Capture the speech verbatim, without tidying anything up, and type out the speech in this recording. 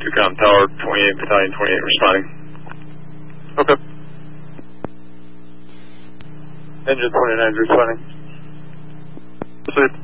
Tucson Tower, twenty-eight, Battalion twenty-eight responding. Okay. Engine twenty-nine responding. Proceed.